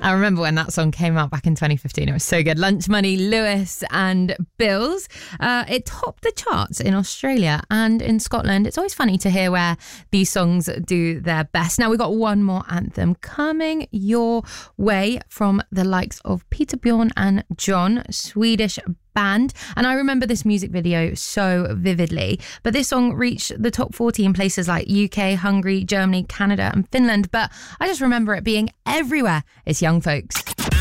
I remember when that song came out back in 2015. It was so good. Lunch Money, Lewis and Bills. It topped the charts in Australia and in Scotland. It's always funny to hear where these songs do their best. Now we've got one more anthem coming your way from the likes of Peter Bjorn and John, Swedish band, and I remember this music video so vividly. But this song reached the top 40 in places like UK, Hungary, Germany, Canada and Finland, but I just remember it being everywhere. It's Young Folks.